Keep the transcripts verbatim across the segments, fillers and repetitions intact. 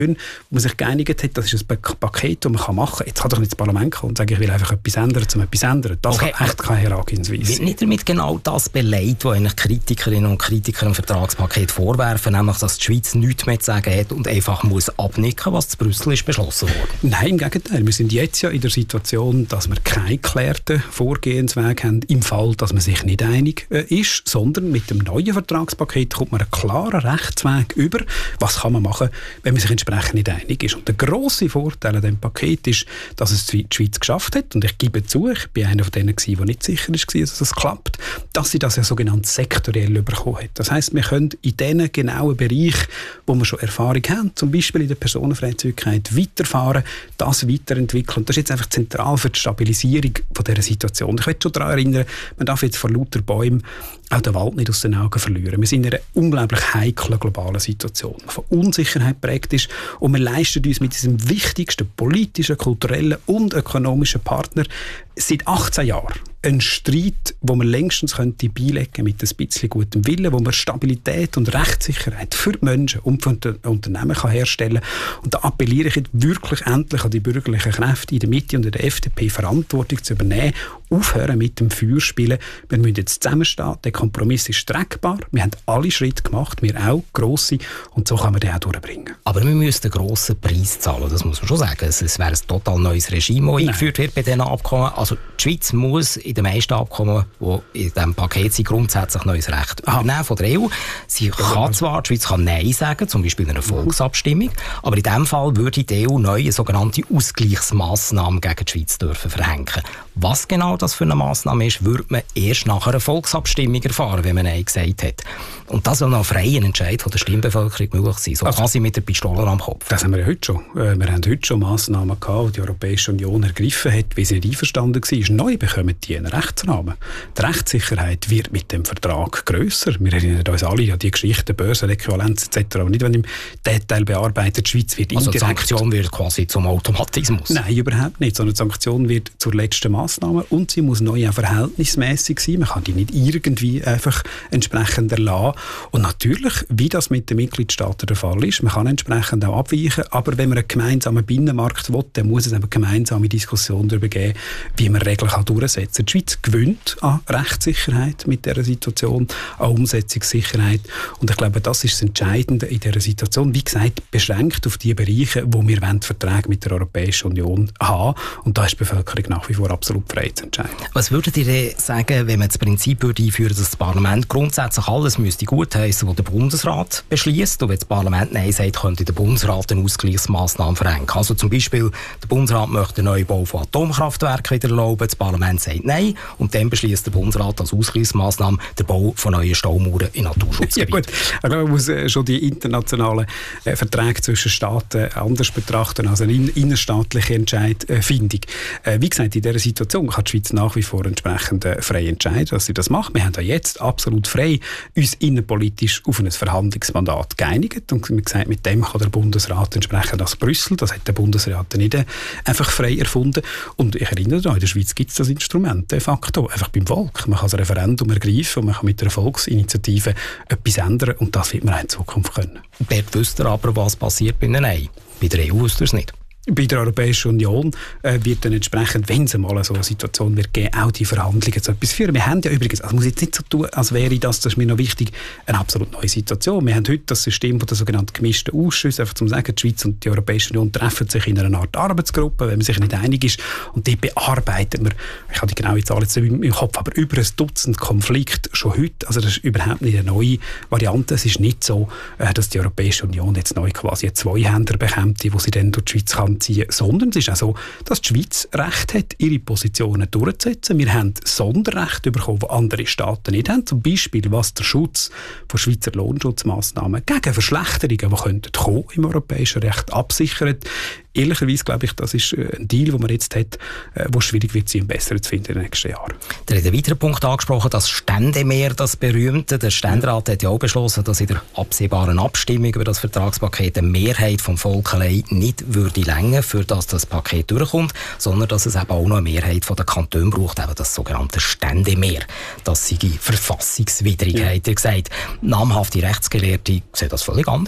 wo man sich geeinigt hat, das ist ein Paket, das man machen kann. Jetzt kann doch nicht das Parlament kommen und sagen, ich will einfach etwas ändern, um etwas zu ändern. Das okay, kann echt keine Herangehensweise. Wird nicht damit genau das beleidigt, was eigentlich Kritikerinnen und Kritiker im Vertragspaket vorwerfen, nämlich, dass die Schweiz nichts mehr zu sagen hat und einfach muss abnicken, was in Brüssel ist beschlossen wurde? Nein, im Gegenteil. Wir sind jetzt ja in der Situation, dass wir keinen geklärten Vorgehensweg haben, im Fall, dass man sich nicht einig äh, ist, sondern mit dem neuen Vertragspaket kommt man einen klaren Rechtsweg über, was kann man machen, wenn man sich entsprechend nicht einig ist. Und der grosse Vorteil an diesem Paket ist, dass es die Schweiz geschafft hat, und ich gebe zu, ich bin einer von denen, der nicht sicher war, dass es klappt, dass sie das ja sogenannt sektoriell bekommen hat. Das heisst, wir können in diesen genauen Bereichen, wo wir schon Erfahrung haben, zum Beispiel in der Personenfreizügigkeit, weiterfahren, das weiterentwickeln. Und das ist jetzt einfach zentral für die Stabilisierung von dieser Situation. Ich möchte schon daran erinnern, man darf jetzt vor lauter Bäumen auch den Wald nicht aus den Augen verlieren. Wir sind in einer unglaublich heiklen globalen Situation, die von Unsicherheit geprägt ist, und wir leisten uns mit diesem wichtigsten politischen, kulturellen und ökonomischen Partner seit achtzehn Jahren ein Streit, wo man längstens könnte beilegen mit ein bisschen gutem Willen, wo man Stabilität und Rechtssicherheit für die Menschen und für die Unternehmen kann herstellen kann. Und da appelliere ich jetzt wirklich endlich an die bürgerlichen Kräfte in der Mitte und in der F D P, Verantwortung zu übernehmen, aufhören mit dem Feuerspielen. Wir müssen jetzt zusammenstehen, der Kompromiss ist streckbar, wir haben alle Schritte gemacht, wir auch, grosse, und so kann man den auch durchbringen. Aber wir müssen einen grossen Preis zahlen, das muss man schon sagen. Es wäre ein total neues Regime, das eingeführt wird bei diesen Abkommen. Also die Schweiz muss in den meisten Abkommen, die in diesem Paket sind, grundsätzlich neues Recht übernehmen von der E U. Sie ja, kann zwar, die Schweiz kann Nein sagen, zum Beispiel in einer Volksabstimmung, mhm. aber in diesem Fall würde die E U neu eine sogenannte Ausgleichsmassnahme gegen die Schweiz dürfen verhängen. Was genau das für eine Massnahme ist, würde man erst nach einer Volksabstimmung erfahren, wenn man Nein gesagt hat. Und das soll noch ein freier Entscheid von der Stimmbevölkerung möglich sein, so also, quasi mit der Pistole am Kopf. Das haben wir ja heute schon. Wir haben heute schon Massnahmen gehabt, die die Europäische Union ergriffen hat, wie sie nicht einverstanden war. Neu bekommen die einen Rechtsrahmen. Die Rechtssicherheit wird mit dem Vertrag grösser. Wir erinnern uns alle an die Geschichten, Börsenäquivalenz et cetera. Aber nicht, wenn im Detail bearbeitet, die Schweiz wird also indirekt... Also die Sanktion wird quasi zum Automatismus? Nein, überhaupt nicht. Sondern die Sanktion wird zur letzten Massnahme und sie muss neu auch verhältnismäßig sein. Man kann die nicht irgendwie einfach entsprechend erlassen. Und natürlich, wie das mit den Mitgliedstaaten der Fall ist, man kann entsprechend auch abweichen, aber wenn man einen gemeinsamen Binnenmarkt will, dann muss es eine gemeinsame Diskussion darüber geben, wie man Regeln kann durchsetzen kann. Die Schweiz gewinnt an Rechtssicherheit mit dieser Situation, an Umsetzungssicherheit, und ich glaube, das ist das Entscheidende in dieser Situation. Wie gesagt, beschränkt auf die Bereiche, wo wir Verträge mit der Europäischen Union haben, und da ist die Bevölkerung nach wie vor absolut frei zu entscheiden. Was würdet ihr denn sagen, wenn man das Prinzip würde einführen, dass das Parlament grundsätzlich alles müsste gutheissen, was der Bundesrat beschließt, und wenn das Parlament Nein sagt, könnte der Bundesrat eine Ausgleichsmaßnahme verhängen? Also zum Beispiel, der Bundesrat möchte den Neubau von Atomkraftwerken wieder erlauben, das Parlament sagt Nein, und dann beschließt der Bundesrat als Ausgleichsmaßnahme den Bau von neuen Staumauern in Naturschutzgebieten. Ja gut, also man muss äh, schon die internationalen äh, Verträge zwischen Staaten anders betrachten als eine in, innerstaatliche Entscheidfindung. Äh, wie gesagt, in dieser Situation kann die Schweiz nach wie vor entsprechend äh, frei entscheiden, dass sie das macht. Wir haben ja jetzt absolut frei uns innenpolitisch auf ein Verhandlungsmandat geeinigt, und wie gesagt, mit dem kann der Bundesrat entsprechend aus Brüssel, das hat der Bundesrat nicht äh, einfach frei erfunden. Und ich erinnere daran, in der Schweiz gibt es das Instrument de facto, einfach beim Volk. Man kann das Referendum ergreifen und man kann mit einer Volksinitiative etwas ändern, und das wird man auch in Zukunft können. Dort wüsst ihr aber, was passiert bei einem Nein. Bei der E U wüsst ihr es nicht. Bei der Europäischen Union äh, wird dann entsprechend, wenn es mal so eine Situation wird geben, auch die Verhandlungen zu etwas führen. Wir haben ja übrigens, also muss jetzt nicht so tun, als wäre das, das ist mir noch wichtig, eine absolut neue Situation. Wir haben heute das System von der sogenannten gemischten Ausschüsse, einfach zum sagen, die Schweiz und die Europäische Union treffen sich in einer Art Arbeitsgruppe, wenn man sich nicht einig ist, und die bearbeiten wir, ich habe die genaue Zahl jetzt im Kopf, aber über ein Dutzend Konflikte schon heute. Also das ist überhaupt nicht eine neue Variante. Es ist nicht so, äh, dass die Europäische Union jetzt neu quasi einen Zweihänder bekommt, die sie dann durch die Schweiz kann ziehen, sondern es ist auch so, dass die Schweiz Recht hat, ihre Positionen durchzusetzen. Wir haben Sonderrechte bekommen, die andere Staaten nicht haben. Zum Beispiel, was der Schutz von Schweizer Lohnschutzmaßnahmen gegen Verschlechterungen, die könnten kommen im europäischen Recht, absichert. Ehrlicherweise glaube ich, das ist ein Deal, den man jetzt hat, wo schwierig wird sein, besser zu finden in den nächsten Jahren. Der hat einen weiteren Punkt angesprochen, das Ständemeer, das berühmte. Der Ständerat hat ja auch beschlossen, dass in der absehbaren Abstimmung über das Vertragspaket eine Mehrheit vom Volk allein nicht würde reichen, für das das Paket durchkommt, sondern dass es eben auch noch eine Mehrheit von den Kantonen braucht, eben das sogenannte Ständemeer. Das sei verfassungswidrig, ja. Hat er gesagt. Namhafte Rechtsgelehrte sehen das völlig anders.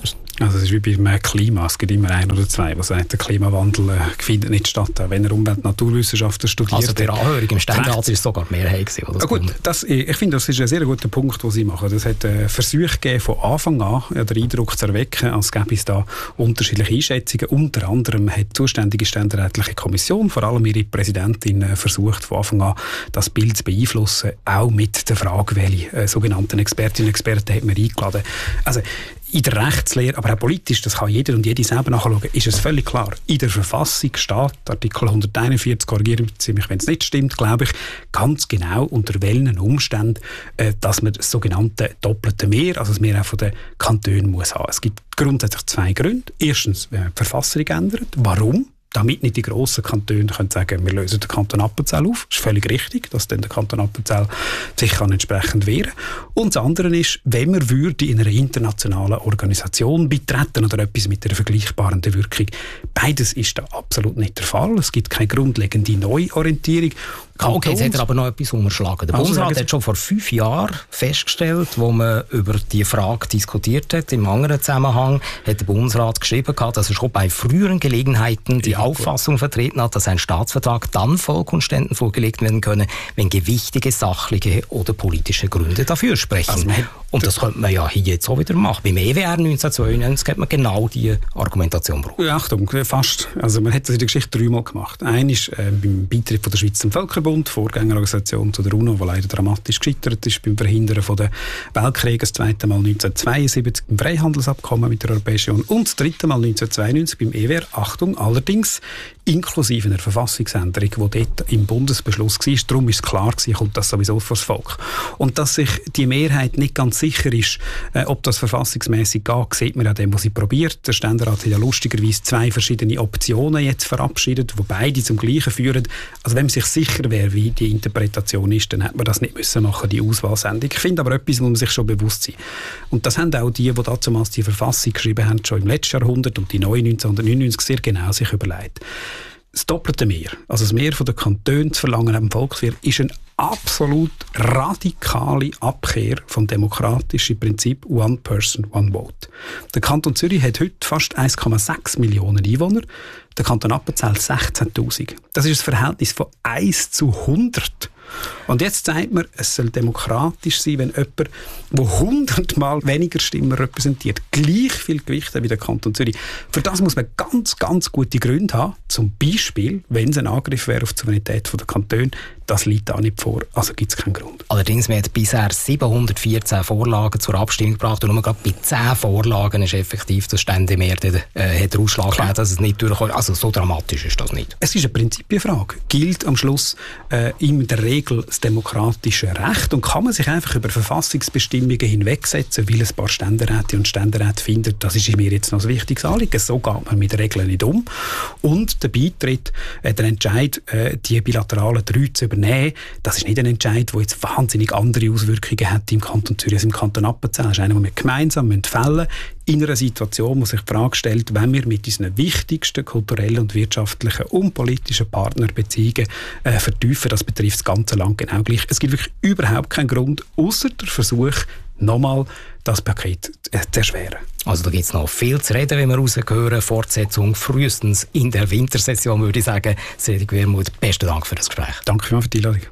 Also es ist wie beim Klima, es gibt immer ein oder zwei, die sagen, der Klimawandel äh, findet nicht statt, auch wenn er Umwelt- und Naturwissenschaften studiert. Also der Anhörung im Ständerat ist sogar die Mehrheit gewesen, das ah, gut, das, ich finde, das ist ein sehr guter Punkt, den Sie machen. Es hat äh, Versuche gegeben, von Anfang an ja, den Eindruck zu erwecken, als gäbe es da unterschiedliche Einschätzungen. Unter anderem hat die zuständige ständerätliche Kommission, vor allem ihre Präsidentin, äh, versucht, von Anfang an das Bild zu beeinflussen, auch mit der Frage, welche äh, sogenannten Expertinnen und Experten hat man eingeladen. Also in der Rechtslehre, aber auch politisch, das kann jeder und jede selber nachschauen, ist es völlig klar. In der Verfassung steht, Artikel hunderteinundvierzig, korrigieren Sie mich, wenn es nicht stimmt, glaube ich, ganz genau, unter welchen Umständen, äh, dass man das sogenannte doppelte Mehr, also das Mehr auch von den Kantonen muss haben. Es gibt grundsätzlich zwei Gründe. Erstens, wenn man die Verfassung ändert. Warum? Damit nicht die grossen Kantone können sagen, wir lösen den Kanton Appenzell auf. Das ist völlig richtig, dass dann der Kanton Appenzell sich kann entsprechend wehren kann. Und das andere ist, wenn man würde in einer internationalen Organisation beitreten oder etwas mit einer vergleichbaren Wirkung. Beides ist da absolut nicht der Fall. Es gibt keine grundlegende Neuorientierung. Okay, jetzt hat er aber noch etwas unterschlagen. Der also, Bundesrat hat schon vor fünf Jahren festgestellt, wo man über die Frage diskutiert hat, im anderen Zusammenhang hat der Bundesrat geschrieben, dass er schon bei früheren Gelegenheiten die Auffassung vertreten hat, dass ein Staatsvertrag dann Volk und Ständen vorgelegt werden könne, wenn gewichtige sachliche oder politische Gründe dafür sprechen. Also und das könnte man ja hier jetzt auch wieder machen. Beim E W R neunzehnhundertzweiundneunzig hat man genau diese Argumentation gebraucht. Ja, Achtung, fast. Also man hat das in der Geschichte dreimal gemacht. Eines äh, beim Beitritt von der Schweiz zum Völkerbund, Vorgängerorganisation zu der UNO, die leider dramatisch gescheitert ist, beim Verhindern von der Weltkriege, das zweite Mal neunzehnhundertzweiundsiebzig beim Freihandelsabkommen mit der Europäischen Union und das dritte Mal neunzehnhundertzweiundneunzig beim E W R. Achtung, allerdings inklusive einer Verfassungsänderung, die dort im Bundesbeschluss war. Darum ist es klar gewesen, kommt das sowieso vor das Volk. Und dass sich die Mehrheit nicht ganz sicher ist, äh, ob das verfassungsmäßig geht, sieht man an dem, was sie probiert. Der Ständerat hat ja lustigerweise zwei verschiedene Optionen jetzt verabschiedet, die beide zum Gleichen führen. Also wenn man sich sicher wäre, wie die Interpretation ist, dann hätte man das nicht müssen machen, die Auswahlsendung. Ich finde aber etwas, muss man sich schon bewusst sein. Und das haben auch die, die damals die Verfassung geschrieben haben, schon im letzten Jahrhundert und die neue neunzehnhundertneunundneunzig sehr genau sich überlegt. Das doppelte Mehr, also das Mehr von den Kantonen zu verlangen am Volkswehr, ist eine absolut radikale Abkehr vom demokratischen Prinzip One Person, One Vote. Der Kanton Zürich hat heute fast eins Komma sechs Millionen Einwohner, der Kanton Appenzell sechzehntausend. Das ist das Verhältnis von eins zu hundert. Und jetzt sagt man, es soll demokratisch sein, wenn jemand, der hundertmal weniger Stimmen repräsentiert, gleich viel Gewicht hat wie der Kanton Zürich. Für das muss man ganz, ganz gute Gründe haben. Zum Beispiel, wenn es ein Angriff wäre auf die Souveränität der Kantone, das liegt da nicht vor, also gibt es keinen Grund. Allerdings, wir haben bisher siebenhundertvierzehn Vorlagen zur Abstimmung gebracht und nur gerade bei zehn Vorlagen ist effektiv das Ständemehr äh, hat der Ausschlag gegeben, dass es nicht durchkommt. Also so dramatisch ist das nicht. Es ist eine Prinzipienfrage. Gilt am Schluss äh, in der Regel das demokratische Recht und kann man sich einfach über Verfassungsbestimmungen hinwegsetzen, weil ein paar Ständeräte und Ständeräte finden, das ist mir jetzt noch ein wichtiges Anliegen. So geht man mit Regeln nicht um. Und der Beitritt, äh, der Entscheid, äh, die bilateralen drei zu übernehmen, das ist nicht ein Entscheid, der jetzt wahnsinnig andere Auswirkungen hat im Kanton Zürich als im Kanton Appenzell. Das ist einer, den wir gemeinsam fällen müssen, in einer Situation, wo sich die Frage stellt, wenn wir mit unseren wichtigsten kulturellen und wirtschaftlichen und politischen Partnerbeziehungen äh, vertiefen, das betrifft das ganze Land genau gleich. Es gibt wirklich überhaupt keinen Grund, außer der Versuch, nochmal das Paket äh, zu erschweren. Also da gibt es noch viel zu reden, wenn wir rausgehören. Fortsetzung frühestens in der Wintersession, würde ich sagen. Cedric Wermuth, besten Dank für das Gespräch. Danke für die Einladung.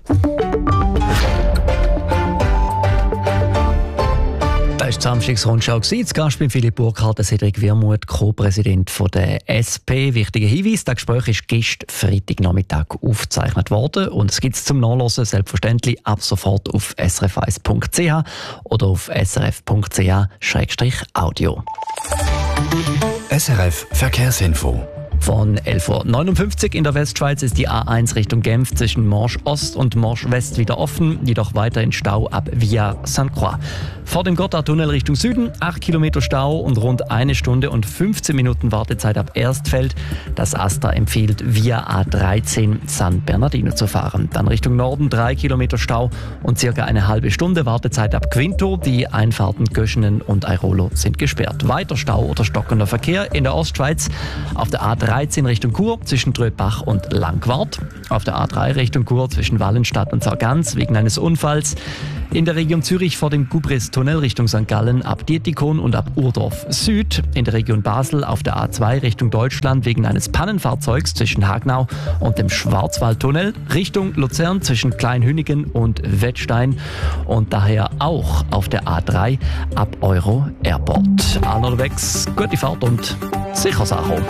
Das war die Samstagsrundschau. Zu Gast bei Philipp Burkhardt, Cedric Wermuth, Co-Präsident der S P. Wichtiger Hinweis, das Gespräch ist gestern Freitagnachmittag aufgezeichnet worden und es gibt es zum Nachlesen selbstverständlich ab sofort auf s r f eins punkt c h oder auf s r f punkt c h Schrägstrich audio. S R F Verkehrsinfo. Von elf Uhr neunundfünfzig in der Westschweiz ist die A eins Richtung Genf zwischen Morsch Ost und Morsch West wieder offen, jedoch weiterhin Stau ab Via Sainte Croix. Vor dem Gotthardtunnel Richtung Süden acht Kilometer Stau und rund eine Stunde und fünfzehn Minuten Wartezeit ab Erstfeld. Das AStA empfiehlt via A dreizehn San Bernardino zu fahren. Dann Richtung Norden drei Kilometer Stau und circa eine halbe Stunde Wartezeit ab Quinto. Die Einfahrten Göschenen und Airolo sind gesperrt. Weiter Stau oder stockender Verkehr in der Ostschweiz auf der A drei dreizehn Richtung Chur zwischen Tröbach und Langquart. Auf der A drei Richtung Chur zwischen Wallenstadt und Sargans wegen eines Unfalls. In der Region Zürich vor dem Gubrist-Tunnel Richtung Sankt Gallen ab Dietikon und ab Urdorf Süd. In der Region Basel auf der A zwei Richtung Deutschland wegen eines Pannenfahrzeugs zwischen Hagnau und dem Schwarzwaldtunnel. Richtung Luzern zwischen Kleinhünigen und Wettstein. Und daher auch auf der A drei ab Euro Airport. Allen unterwegs, gute Fahrt und sicher Sache.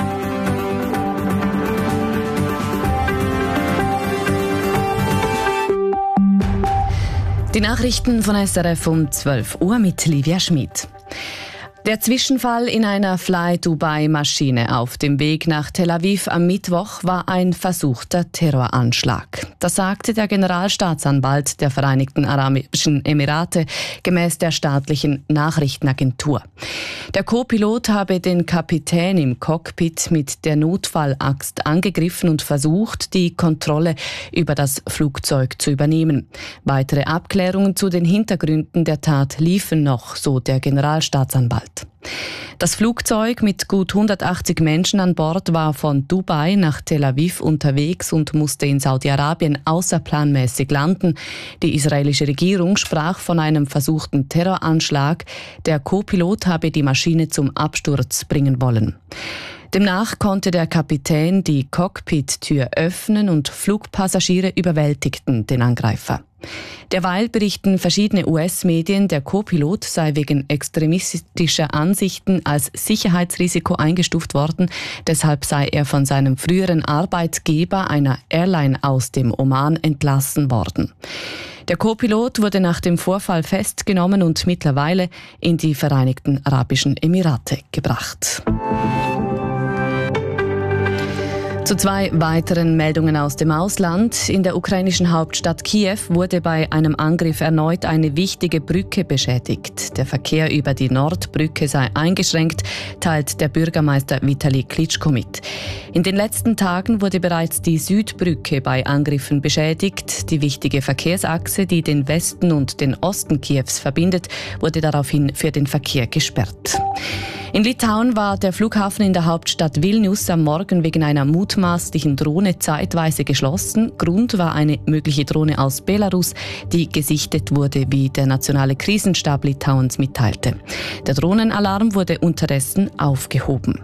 Die Nachrichten von S R F um zwölf Uhr mit Livia Schmid. Der Zwischenfall in einer Fly-Dubai-Maschine auf dem Weg nach Tel Aviv am Mittwoch war ein versuchter Terroranschlag. Das sagte der Generalstaatsanwalt der Vereinigten Arabischen Emirate gemäß der staatlichen Nachrichtenagentur. Der Co-Pilot habe den Kapitän im Cockpit mit der Notfallaxt angegriffen und versucht, die Kontrolle über das Flugzeug zu übernehmen. Weitere Abklärungen zu den Hintergründen der Tat liefen noch, so der Generalstaatsanwalt. Das Flugzeug mit gut hundertachtzig Menschen an Bord war von Dubai nach Tel Aviv unterwegs und musste in Saudi-Arabien außerplanmäßig landen. Die israelische Regierung sprach von einem versuchten Terroranschlag. Der Co-Pilot habe die Maschine zum Absturz bringen wollen. Demnach konnte der Kapitän die Cockpit-Tür öffnen und Flugpassagiere überwältigten den Angreifer. Derweil berichten verschiedene U S-Medien, der Co-Pilot sei wegen extremistischer Ansichten als Sicherheitsrisiko eingestuft worden. Deshalb sei er von seinem früheren Arbeitgeber, einer Airline aus dem Oman, entlassen worden. Der Co-Pilot wurde nach dem Vorfall festgenommen und mittlerweile in die Vereinigten Arabischen Emirate gebracht. Zu zwei weiteren Meldungen aus dem Ausland. In der ukrainischen Hauptstadt Kiew wurde bei einem Angriff erneut eine wichtige Brücke beschädigt. Der Verkehr über die Nordbrücke sei eingeschränkt, teilt der Bürgermeister Vitali Klitschko mit. In den letzten Tagen wurde bereits die Südbrücke bei Angriffen beschädigt. Die wichtige Verkehrsachse, die den Westen und den Osten Kiews verbindet, wurde daraufhin für den Verkehr gesperrt. In Litauen war der Flughafen in der Hauptstadt Vilnius am Morgen wegen einer mutmaßlichen Drohne zeitweise geschlossen. Grund war eine mögliche Drohne aus Belarus, die gesichtet wurde, wie der nationale Krisenstab Litauens mitteilte. Der Drohnenalarm wurde unterdessen aufgehoben.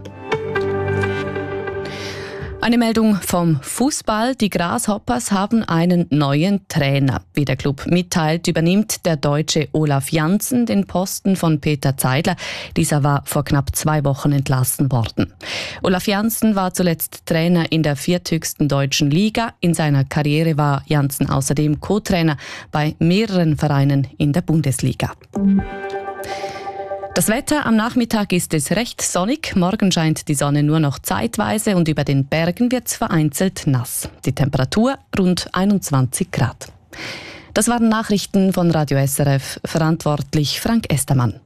Eine Meldung vom Fußball. Die Grasshoppers haben einen neuen Trainer. Wie der Club mitteilt, übernimmt der Deutsche Olaf Janssen den Posten von Peter Zeidler. Dieser war vor knapp zwei Wochen entlassen worden. Olaf Janssen war zuletzt Trainer in der vierthöchsten deutschen Liga. In seiner Karriere war Janssen außerdem Co-Trainer bei mehreren Vereinen in der Bundesliga. Das Wetter am Nachmittag ist es recht sonnig. Morgen scheint die Sonne nur noch zeitweise und über den Bergen wird es vereinzelt nass. Die Temperatur rund einundzwanzig Grad. Das waren Nachrichten von Radio S R F. Verantwortlich Frank Estermann.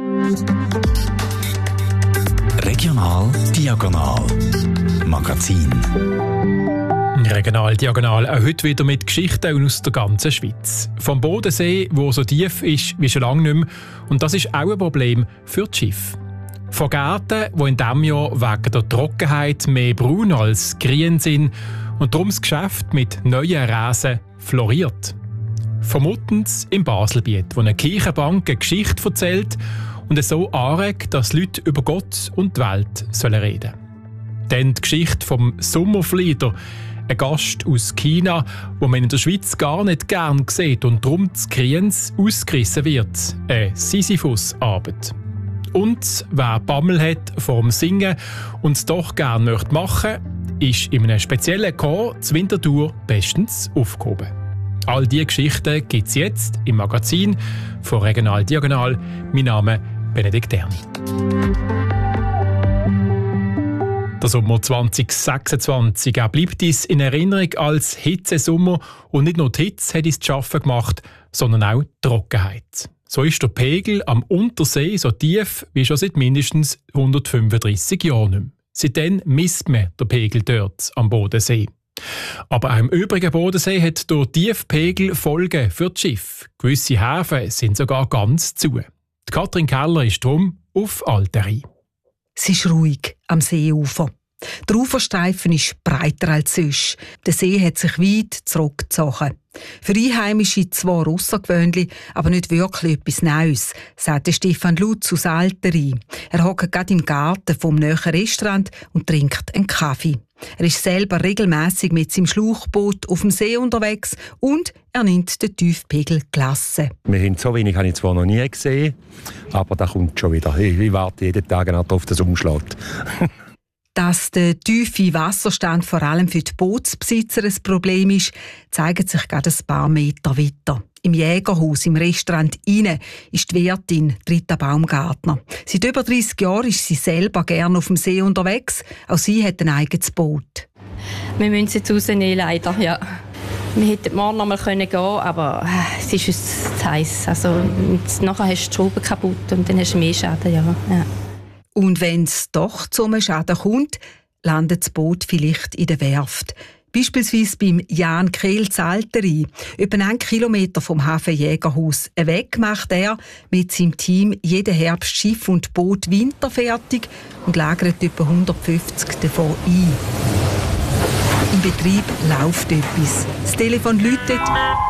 Regional Diagonal Magazin. Regional Diagonal auch heute wieder mit Geschichten aus der ganzen Schweiz. Vom Bodensee, wo so tief ist wie schon lange nicht mehr. Und das ist auch ein Problem für die Schiffe. Von Gärten, die in diesem Jahr wegen der Trockenheit mehr braun als grün sind und darum das Geschäft mit neuen Rasen floriert. Von Muttens im Baselbiet, wo eine Kirchenbank eine Geschichte erzählt und es so anregt, dass Leute über Gott und die Welt sollen reden. Dann die Geschichte vom Sommerflieder, ein Gast aus China, wo man in der Schweiz gar nicht gern sieht und darum zu Kriens ausgerissen wird. Eine Sisyphus-Arbeit. Und wer Bammel hat vorm Singen und es doch gern möchte machen, ist in einem speziellen Chor zur Winterthur bestens aufgehoben. All diese Geschichten gibt es jetzt im Magazin von Regional Diagonal. Mein Name ist Benedikt Erni. Der Sommer zwanzig sechsundzwanzig er bleibt uns in Erinnerung als Hitzesommer und nicht nur die Hitze hat uns zu schaffen gemacht, sondern auch die Trockenheit. So ist der Pegel am Untersee so tief wie schon seit mindestens hundertfünfunddreissig Jahren nicht mehr. Seitdem misst man den Pegel dort am Bodensee. Aber auch im übrigen Bodensee hat der Tiefpegel Folgen für das Schiff. Gewisse Häfen sind sogar ganz zu. Die Katrin Keller ist drum auf Alteri. Es ist ruhig am Seeufer. Der Uferstreifen ist breiter als sonst. Der See hat sich weit zurückgezogen. Für Einheimische zwar außergewöhnlich, aber nicht wirklich etwas Neues, sagt Stefan Lutz aus Alterin. Er hockt gerade im Garten vom näheren Restaurant und trinkt einen Kaffee. Er ist selber regelmäßig mit seinem Schlauchboot auf dem See unterwegs und er nimmt den Tiefpegel gelassen. Wir haben so wenig, habe ich zwar noch nie gesehen, aber da kommt schon wieder. Ich warte jeden Tag darauf, dass es umschlägt. Dass der tiefe Wasserstand vor allem für die Bootsbesitzer ein Problem ist, zeigt sich gerade ein paar Meter weiter. Im Jägerhaus, im Restaurant innen, ist die Wirtin Rita Baumgartner. Seit über dreissig Jahren ist sie selber gerne auf dem See unterwegs. Auch sie hat ein eigenes Boot. Wir müssen es jetzt rausnehmen, leider, ja. Wir hätten morgen noch mal gehen können, aber es ist uns zu heiß. Also, nachher hast du die Schraube kaputt und dann hast du mehr Schaden, ja. ja. Und wenn es doch zu einem Schaden kommt, landet das Boot vielleicht in der Werft. Beispielsweise beim Jan Kehl zu Alterin. Etwa einen Kilometer vom Hafen Jägerhaus weg macht er mit seinem Team jeden Herbst Schiff und Boot winterfertig und lagert etwa hundertfünfzig davon ein. Im Betrieb läuft etwas. Das Telefon läutet.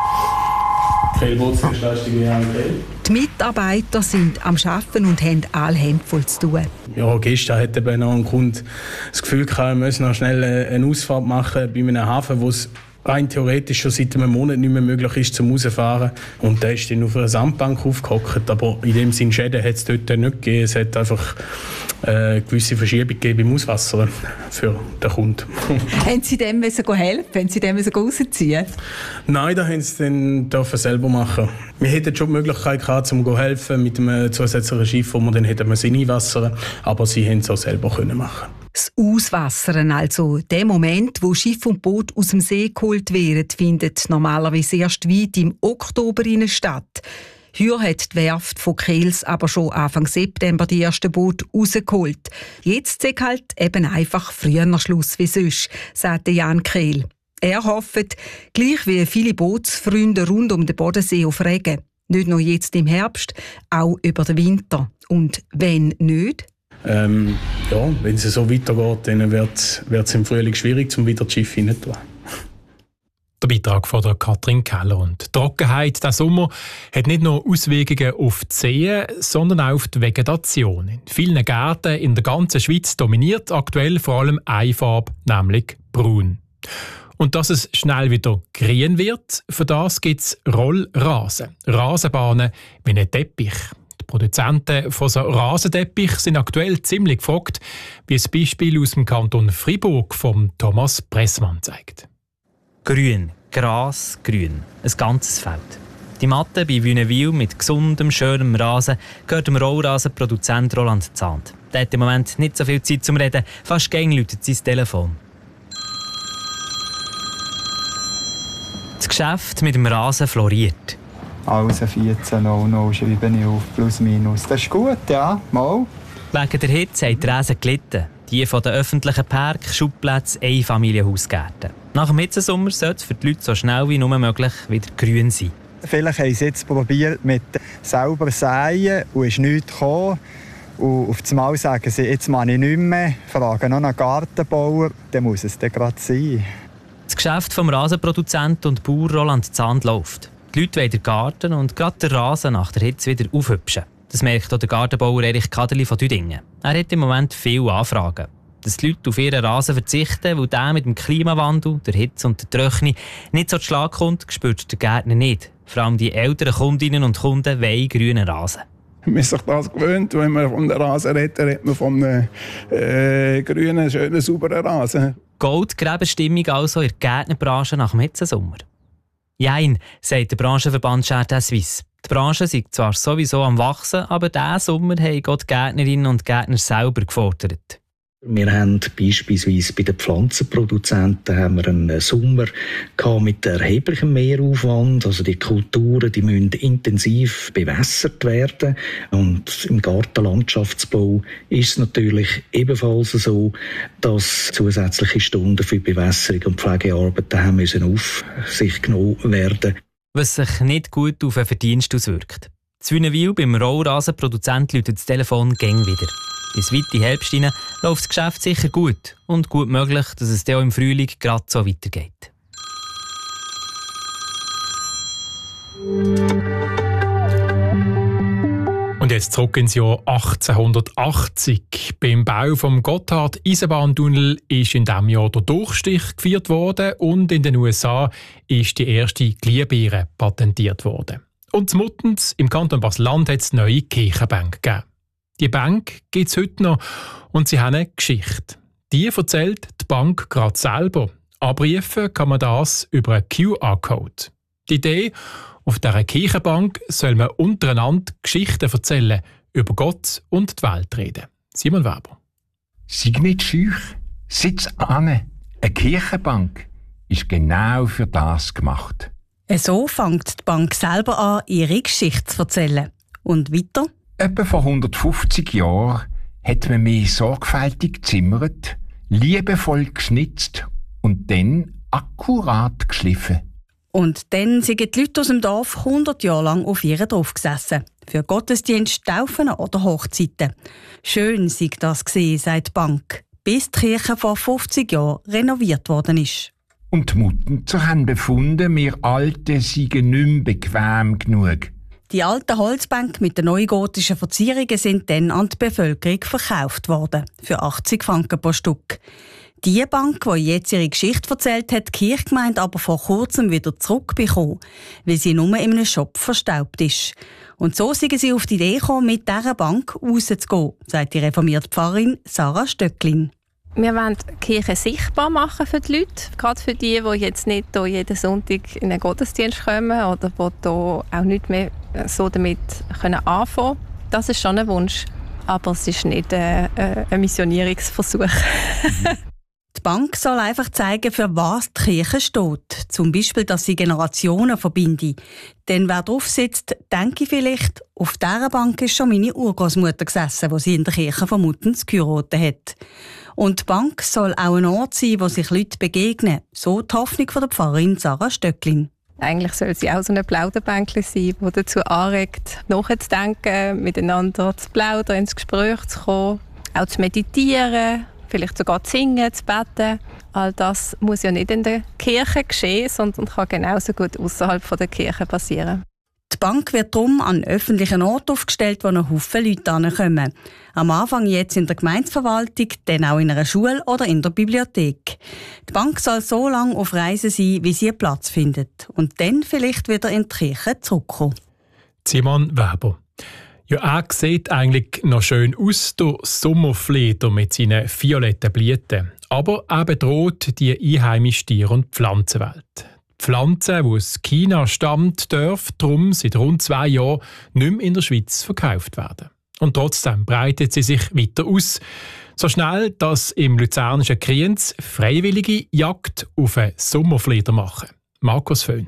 Die Mitarbeiter sind am Arbeiten und haben alle Hände voll zu tun. Ja, gestern hat eben noch ein Kunde das Gefühl gehabt, wir müssen noch schnell eine Ausfahrt machen bei einem Hafen, wo es rein theoretisch schon seit einem Monat nicht mehr möglich ist, zum rausfahren. Und der ist dann auf einer Sandbank aufgehockt. Aber in dem Sinne Schäden hat es dort nicht gegeben. Es hat einfach eine gewisse Verschiebung gegeben im Auswasser für den Kunden. Haben Sie dem helfen? Haben Sie dem rausziehen? Nein, das haben sie dann selber machen. Wir hätten schon die Möglichkeit gehabt, um zu helfen mit einem zusätzlichen Schiff, wo wir dann hätten einwassern, aber sie haben es auch selber können machen. Das Auswassern, also der Moment, wo Schiff und Boot aus dem See geholt werden, findet normalerweise erst weit im Oktober statt. Hier hat die Werft von Kehls aber schon Anfang September die ersten Boote rausgeholt. Jetzt ist halt eben einfach früher Schluss wie sonst, sagte Jan Kehl. Er hofft, gleich wie viele Bootsfreunde rund um den Bodensee auf Regen. Nicht nur jetzt im Herbst, auch über den Winter. Und wenn nicht? Ähm, ja, wenn es so weitergeht, dann wird es im Frühling schwierig, um wieder das Schiff hineinzutun. Der Beitrag von der Katrin Keller. Und die Trockenheit diesen Sommer hat nicht nur Auswirkungen auf die Seen, sondern auch auf die Vegetation. In vielen Gärten in der ganzen Schweiz dominiert aktuell vor allem eine Farbe, nämlich braun. Und dass es schnell wieder grün wird, für das gibt es Rollrasen, Rasenbahnen wie ein Teppich. Die Produzenten von so Rasenteppich sind aktuell ziemlich gefragt, wie ein Beispiel aus dem Kanton Freiburg von Thomas Pressmann zeigt. Grün, Gras, grün, ein ganzes Feld. Die Matte bei Wünnewil mit gesundem, schönem Rasen gehört dem Rollrasenproduzent Roland Zahnd. Der hat im Moment nicht so viel Zeit zum Reden, fast gäng läutet sein Telefon. Das Geschäft mit dem Rasen floriert. Also vierzehn null null schreibe ich auf, plus minus. Das ist gut, ja, mal. Wegen der Hitze haben die Rasen gelitten. Die von den öffentlichen Parks, Schubplätzen, Einfamilienhausgärten. Nach dem Hitzesommer sollte es für die Leute so schnell wie nur möglich wieder grün sein. Vielleicht haben sie jetzt probiert mit selber säen und ist nichts gekommen. Und auf einmal sagen sie, jetzt mache ich nicht mehr, fragen noch einen Gartenbauer, dann muss es dann gerade sein. Das Geschäft vom Rasenproduzent und Bauer Roland Zahnd läuft. Die Leute wollen den Garten und gerade den Rasen nach der Hitze wieder aufhübschen. Das merkt auch der Gartenbauer Erich Kaderli von Düdingen. Er hat im Moment viele Anfragen. Dass die Leute auf ihren Rasen verzichten, weil der mit dem Klimawandel, der Hitze und der Trockenheit nicht so zu Schlag kommt, spürt der Gärtner nicht. Vor allem die älteren Kundinnen und Kunden wollen grünen Rasen. Man ist sich das gewöhnt, wenn man von der Rasen redet, redet man von einem äh, grünen, schönen, sauberen Rasen. Goldgräberstimmung also in der Gärtnerbranche nach dem Hitzesommer. Jein, sagt der Branchenverband Jardin Suisse. Die Branche sei zwar sowieso am Wachsen, aber diesen Sommer haben die Gärtnerinnen und Gärtner selber gefordert. Wir haben beispielsweise bei den Pflanzenproduzenten haben wir einen Sommer mit erheblichem Mehraufwand. Also die Kulturen, die müssen intensiv bewässert werden. Und im Gartenlandschaftsbau ist es natürlich ebenfalls so, dass zusätzliche Stunden für Bewässerung und Pflegearbeiten haben müssen auf sich genommen werden. Was sich nicht gut auf den Verdienst auswirkt. Zu Wünnewil beim Rollrasenproduzent läutet das Telefon gäng wieder. Bis weit in den Herbst hinein läuft das Geschäft sicher gut und gut möglich, dass es dann auch im Frühling gerade so weitergeht. Und jetzt zurück ins Jahr achtzehnhundertachtzig. Beim Bau vom Gotthard-Eisenbahntunnel ist in diesem Jahr der Durchstich gefeiert worden und in den U S A ist die erste Glühbirne patentiert worden. Und in Muttens im Kanton Basel-Land hat es neue Kirchenbänke gegeben. Die Bank gibt es heute noch und sie haben eine Geschichte. Die erzählt die Bank gerade selber. Abrufen kann man das über einen Q R-Code. Die Idee: auf dieser Kirchenbank soll man untereinander Geschichten erzählen, über Gott und die Welt reden. Simon Weber. Sei nicht schüch, sitz an. Eine Kirchenbank ist genau für das gemacht. So fängt die Bank selber an, ihre Geschichte zu erzählen. Und weiter? Etwa vor hundertfünfzig Jahren hat man mich sorgfältig gezimmert, liebevoll geschnitzt und dann akkurat geschliffen. Und dann sind die Leute aus dem Dorf hundert Jahre lang auf ihren drauf gesessen. Für Gottesdienst, Taufen oder Hochzeiten. Schön sei das gesehen, sagt die Bank, bis die Kirche vor fünfzig Jahren renoviert worden ist. Und die Muttenzer haben befunden, wir Alten seien nicht mehr bequem genug. Die alten Holzbänke mit den neugotischen Verzierungen sind dann an die Bevölkerung verkauft worden. Für achtzig Franken pro Stück. Die Bank, die jetzt ihre Geschichte erzählt, hat die Kirchgemeinde aber vor kurzem wieder zurückbekommen, weil sie nur in einem Shop verstaubt ist. Und so sind sie auf die Idee gekommen, mit dieser Bank rauszugehen, sagt die reformierte Pfarrerin Sarah Stöcklin. Wir wollen die Kirche sichtbar machen für die Leute, gerade für die, die jetzt nicht hier jeden Sonntag in einen Gottesdienst kommen oder die hier auch nicht mehr so damit anfangen können. Das ist schon ein Wunsch, aber es ist nicht äh, ein Missionierungsversuch. Die Bank soll einfach zeigen, für was die Kirche steht. Zum Beispiel, dass sie Generationen verbindet. Denn wer drauf sitzt, denke ich vielleicht, auf dieser Bank ist schon meine Urgroßmutter gesessen, wo sie in der Kirche von Muttens geheiratet hat. Und die Bank soll auch ein Ort sein, wo sich Leute begegnen. So die Hoffnung von der Pfarrerin Sarah Stöcklin. Eigentlich soll sie auch so ein Plauderbänkchen sein, das dazu anregt, nachzudenken, miteinander zu plaudern, ins Gespräch zu kommen, auch zu meditieren, vielleicht sogar zu singen, zu beten. All das muss ja nicht in der Kirche geschehen, sondern kann genauso gut außerhalb der Kirche passieren. Die Bank wird darum an öffentlichen Orten aufgestellt, wo ein Haufen Leute hinkommen. Am Anfang jetzt in der Gemeindeverwaltung, dann auch in einer Schule oder in der Bibliothek. Die Bank soll so lange auf Reisen sein, wie sie einen Platz findet. Und dann vielleicht wieder in die Kirche zurückkommen. Simon Weber. Ja, er sieht eigentlich noch schön aus, der Sommerfleder mit seinen violetten Blüten. Aber er bedroht die einheimische Tier- und Pflanzenwelt. Die Pflanze, die aus China stammt, darf darum seit rund zwei Jahren nicht mehr in der Schweiz verkauft werden. Und trotzdem breitet sie sich weiter aus. So schnell, dass im luzernischen Kriens freiwillige Jagd auf einen Sommerfleder machen. Markus Föhn.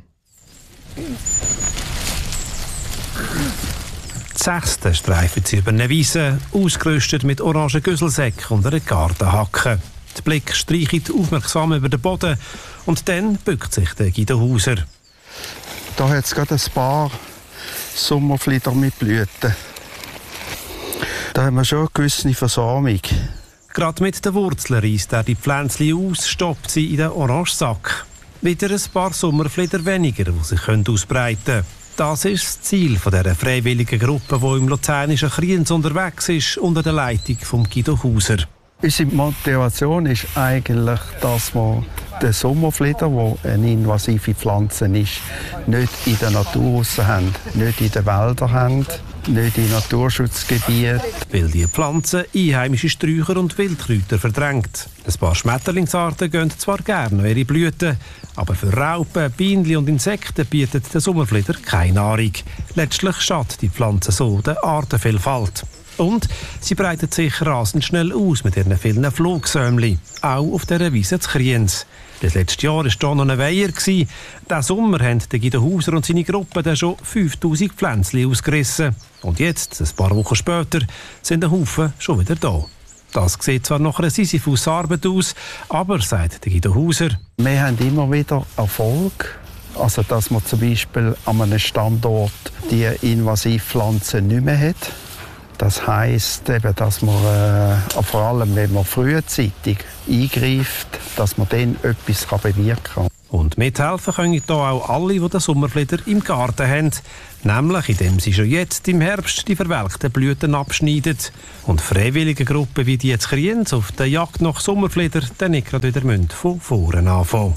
Die Sechste streifen sie über eine Wiese, ausgerüstet mit orangen Güsselsäcken und einer Gartenhacke. Der Blick streicht aufmerksam über den Boden und dann bückt sich der Guido Hauser. Da hat es gerade ein paar Sommerflieder mit Blüten. Da haben wir schon eine gewisse Versamung. Gerade mit den Wurzeln reisst er die Pflänzchen aus, stoppt sie in den Orangesack. Wieder ein paar Sommerflieder weniger, die sich ausbreiten können. Das ist das Ziel dieser freiwilligen Gruppe, die im luzernischen Kriens unterwegs ist, unter der Leitung von Guido Hauser. Unsere Motivation ist eigentlich, dass wir den Sommerflieder, der eine invasive Pflanze ist, nicht in der Natur haben, nicht in den Wäldern haben, nicht in Naturschutzgebieten. Weil die Pflanze einheimische Sträucher und Wildkräuter verdrängt. Ein paar Schmetterlingsarten gehen zwar gerne ihre Blüten, aber für Raupen, Bienen und Insekten bietet der Sommerflieder keine Nahrung. Letztlich schadet die Pflanze so der Artenvielfalt. Und sie breitet sich rasend schnell aus mit ihren vielen Flugsäumchen, auch auf dieser Wiese zu Kriens. Das letzte Jahr war hier noch ein Weiher. Diesen Sommer haben Guido Hauser und seine Gruppe dann schon fünftausend Pflänzchen ausgerissen. Und jetzt, ein paar Wochen später, sind ein Haufen schon wieder da. Das sieht zwar nach einer Sisyphus-Arbeit aus, aber, sagt Guido Hauser, wir haben immer wieder Erfolg. Also, dass man zum Beispiel an einem Standort die Invasivpflanzen nicht mehr hat. Das heisst eben, dass man, äh, vor allem wenn man frühzeitig eingreift, dass man dann etwas bewirken kann. Und mithelfen können hier auch alle, die den Sommerflieder im Garten haben. Nämlich, indem sie schon jetzt im Herbst die verwelkten Blüten abschneiden. Und freiwillige Gruppen wie die jetzt Kriens auf der Jagd nach Sommerflieder dann nicht gerade wieder von vorne anfangen.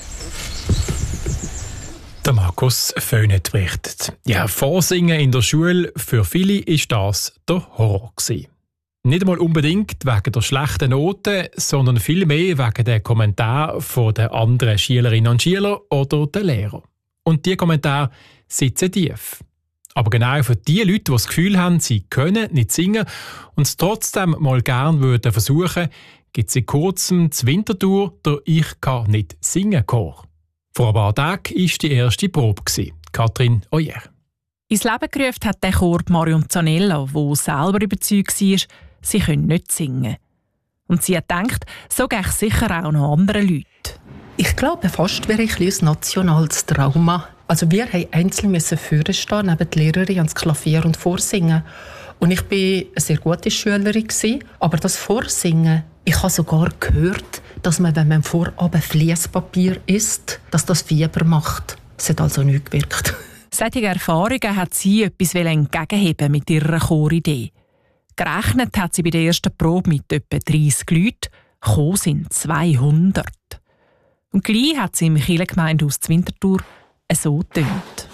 Der Markus Föhnet berichtet. Ja, Vorsingen in der Schule, für viele ist das der Horror gewesen. Nicht einmal unbedingt wegen der schlechten Noten, sondern vielmehr wegen der Kommentare der anderen Schülerinnen und Schüler oder der Lehrer. Und diese Kommentare sitzen tief. Aber genau für die Leute, die das Gefühl haben, sie können nicht singen und es trotzdem mal gerne würden versuchen, gibt es in kurzem zur Winterthur der «Ich kann nicht singen» Chor. Vor ein paar Tagen war die erste Probe. Katrin Oyer. Ins Leben gerufen hat der Chor Marion Zanella, die selber überzeugt war, sie können nicht singen. Und sie hat gedacht, so gehe ich sicher auch noch anderen Leuten. Ich glaube, fast wäre ich ein nationales Trauma. Also wir mussten einzeln vorne stehen, neben der Lehrerin ans Klavier und vorsingen. Und ich war eine sehr gute Schülerin, aber das Vorsingen, ich habe sogar gehört, dass man, wenn man vorab Fliesspapier isst, dass das Fieber macht. Es hat also nicht gewirkt. Solche Erfahrungen hat sie etwas entgegenheben mit ihrer Choridee. Gerechnet hat sie bei der ersten Probe mit etwa dreissig Leuten, gekommen sind zweihundert. Und gleich hat sie im Kirchengemeindehaus Winterthur so getönt.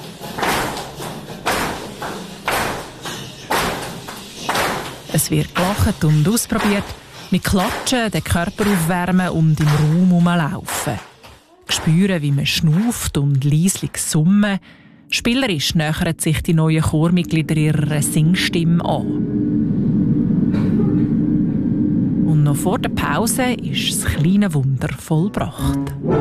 Es wird gelacht und ausprobiert, mit Klatschen, den Körper aufwärmen und im Raum herumlaufen. Spüren, wie man schnauft und leislich summen. Spielerisch nähern sich die neuen Chormitglieder ihrer Singstimme an. Und noch vor der Pause ist das kleine Wunder vollbracht.